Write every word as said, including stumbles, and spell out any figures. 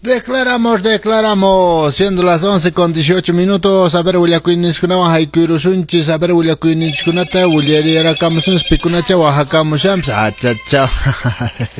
Declaramos, declaramos, siendo las once con dieciocho minutos, a ver, Willakuiniskunata, Haikurusunchis, a ver, Willakuiniskunata, Williera Kamusun, Spikunacha, Oaxaca, Mushams, ah, chao, chao.